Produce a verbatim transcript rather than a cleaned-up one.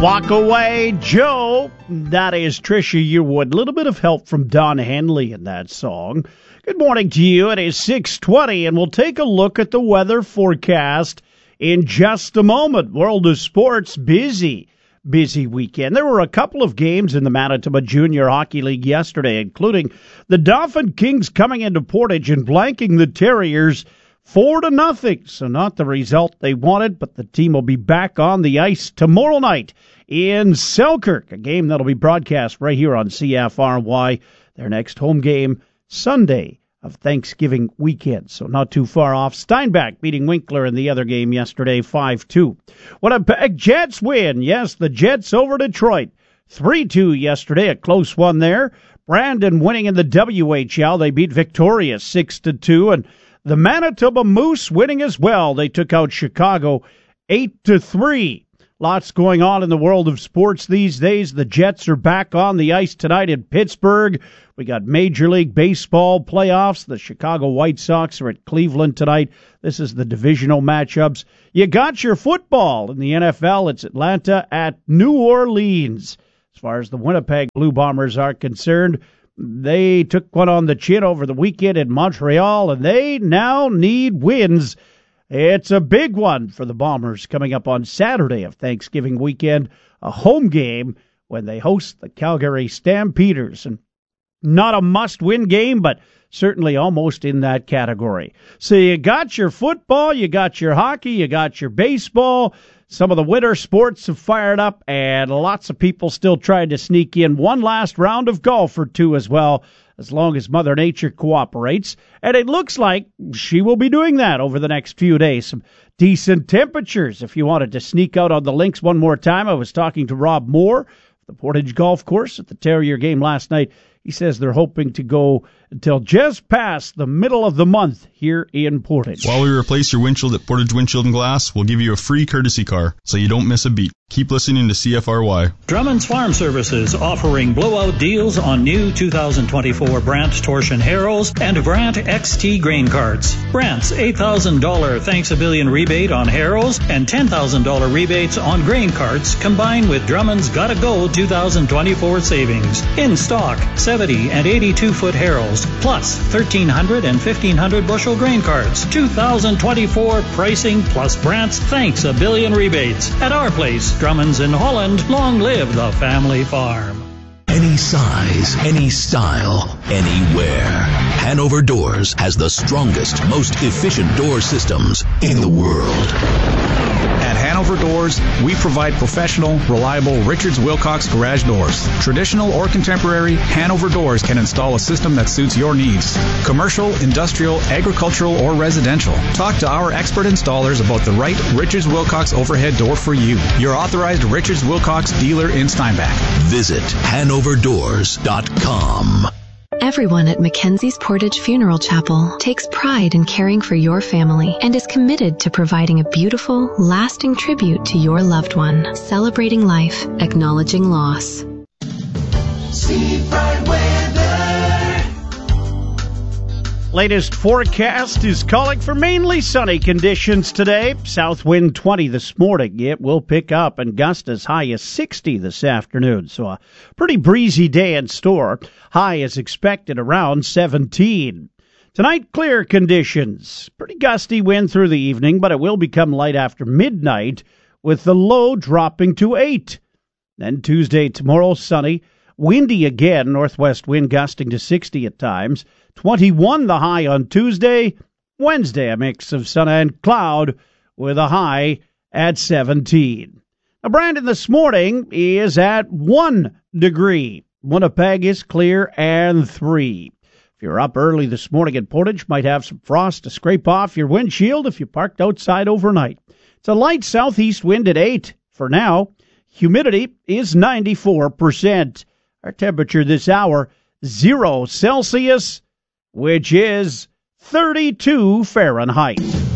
Walk Away, Joe. That is Trisha Yearwood. A little bit of help from Don Henley in that song. Good morning to you. It is six twenty, and we'll take a look at the weather forecast in just a moment. World of Sports, busy, busy weekend. There were a couple of games in the Manitoba Junior Hockey League yesterday, including the Dauphin Kings coming into Portage and blanking the Terriers Four to nothing, so not the result they wanted, but the team will be back on the ice tomorrow night in Selkirk, a game that'll be broadcast right here on C F R Y. Their next home game Sunday of Thanksgiving weekend, so not too far off. Steinbach beating Winkler in the other game yesterday, five two. Winnipeg Jets win. Yes, the Jets over Detroit. three two yesterday, a close one there. Brandon winning in the W H L. They beat Victoria six to two, and the Manitoba Moose winning as well. They took out Chicago eight to three. Lots going on in the world of sports these days. The Jets are back on the ice tonight in Pittsburgh. We got Major League Baseball playoffs. The Chicago White Sox are at Cleveland tonight. This is the divisional matchups. You got your football in the N F L. It's Atlanta at New Orleans. As far as the Winnipeg Blue Bombers are concerned, they took one on the chin over the weekend in Montreal, and they now need wins. It's a big one for the Bombers coming up on Saturday of Thanksgiving weekend, a home game when they host the Calgary Stampeders. And not a must-win game, but certainly almost in that category. So you got your football, you got your hockey, you got your baseball. Some of the winter sports have fired up, and lots of people still trying to sneak in one last round of golf or two as well, as long as Mother Nature cooperates. And it looks like she will be doing that over the next few days. Some decent temperatures if you wanted to sneak out on the links one more time. I was talking to Rob Moore, the Portage Golf Course, at the Terrier game last night. He says they're hoping to go until just past the middle of the month here in Portage. While we replace your windshield at Portage Windshield and Glass, we'll give you a free courtesy car so you don't miss a beat. Keep listening to C F R Y. Drummond's Farm Services offering blowout deals on new two thousand twenty-four Brandt Torsion Harrows and Brandt X T grain carts. Brandt's eight thousand dollars Thanks a Billion rebate on Harrows and ten thousand dollars rebates on grain carts combined with Drummond's Gotta Go two thousand twenty-four savings. In stock, seventy and eighty-two foot Harrows, plus thirteen hundred and fifteen hundred bushel grain carts. two thousand twenty-four pricing plus Brandt's Thanks a Billion rebates. At our place, Drummond's in Holland. Long live the family farm. Any size, any style, anywhere. Hanover Doors has the strongest, most efficient door systems in the world. At Hanover Doors, we provide professional, reliable Richards Wilcox garage doors. Traditional or contemporary, Hanover Doors can install a system that suits your needs. Commercial, industrial, agricultural, or residential. Talk to our expert installers about the right Richards Wilcox overhead door for you. Your authorized Richards Wilcox dealer in Steinbach. Visit hanover doors dot com. Everyone at Mackenzie's Portage Funeral Chapel takes pride in caring for your family and is committed to providing a beautiful, lasting tribute to your loved one, celebrating life, acknowledging loss. Seafront weather. Latest forecast is calling for mainly sunny conditions today. South wind twenty this morning. It will pick up and gust as high as sixty this afternoon. So a pretty breezy day in store. High is expected around seventeen. Tonight, clear conditions. Pretty gusty wind through the evening, but it will become light after midnight with the low dropping to eight. Then Tuesday, tomorrow, sunny. Windy again, northwest wind gusting to sixty at times. twenty-one the high on Tuesday. Wednesday, a mix of sun and cloud with a high at seventeen. Now, Brandon this morning is at one degree. Winnipeg is clear and three. If you're up early this morning at Portage, might have some frost to scrape off your windshield if you parked outside overnight. It's a light southeast wind at eight for now. Humidity is ninety-four percent. Our temperature this hour, zero Celsius, which is thirty-two Fahrenheit.